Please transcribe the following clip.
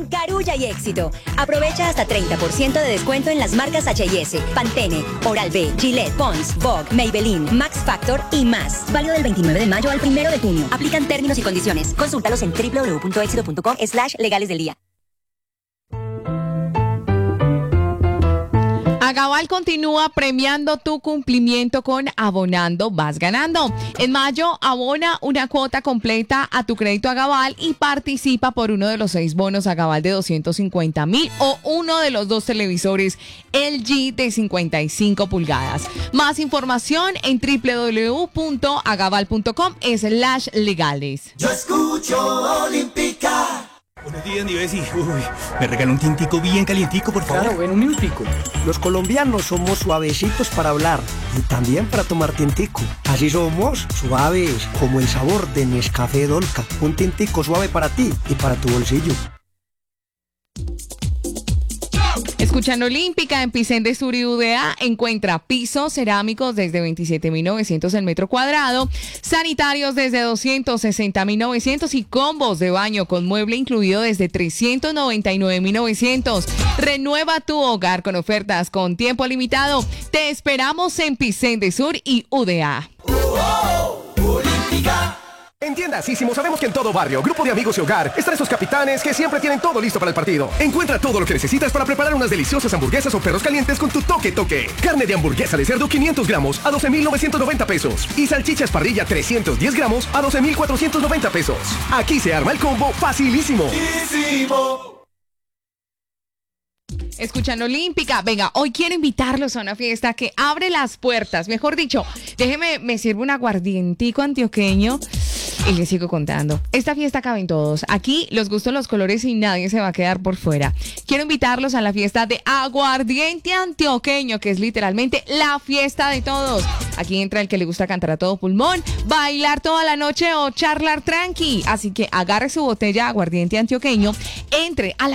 en Carulla y Éxito. Aprovecha hasta 30% de descuento en las marcas H&S, Pantene, Oral-B, Gillette, Pond's, Vogue, Maybelline, Max Factor y más. Válido del 29 de mayo al 1 de junio. Aplican términos y condiciones. Consúltalos en www.éxito.com/legales del día. Agaval continúa premiando tu cumplimiento con Abonando Vas Ganando. En mayo, abona una cuota completa a tu crédito Agaval y participa por uno de los 6 bonos Agaval de 250,000 o uno de los 2 televisores LG de 55 pulgadas. Más información en www.agaval.com/legales. Yo escucho Olímpica. Buenos días, mi Bessie. Uy, me regaló un tintico bien calientico, por favor. Claro, ven, un minutico. Los colombianos somos suavecitos para hablar y también para tomar tintico. Así somos suaves, como el sabor de Nescafé Dolca. Un tintico suave para ti y para tu bolsillo. Escuchando Olímpica, en Picén de Sur y UDA encuentra pisos cerámicos desde 27,900 el metro cuadrado, sanitarios desde 260,900 y combos de baño con mueble incluido desde 399,900. Renueva tu hogar con ofertas con tiempo limitado. Te esperamos en Picén de Sur y UDA. Olímpica. En Tiendas Ísimo sabemos que en todo barrio, grupo de amigos y hogar, están esos capitanes que siempre tienen todo listo para el partido. Encuentra todo lo que necesitas para preparar unas deliciosas hamburguesas o perros calientes con tu toque. Carne de hamburguesa de cerdo 500 gramos a 12,990 pesos. Y salchichas parrilla 310 gramos a 12,490 pesos. Aquí se arma el combo facilísimo. Escuchando Olímpica, venga, hoy quiero invitarlos a una fiesta que abre las puertas. Mejor dicho, me sirvo un aguardientico antioqueño y les sigo contando. Esta fiesta caben todos. Aquí los gustos, los colores y nadie se va a quedar por fuera. Quiero invitarlos a la fiesta de aguardiente antioqueño, que es literalmente la fiesta de todos. Aquí entra el que le gusta cantar a todo pulmón, bailar toda la noche o charlar tranqui. Así que agarre su botella de aguardiente antioqueño, entre a la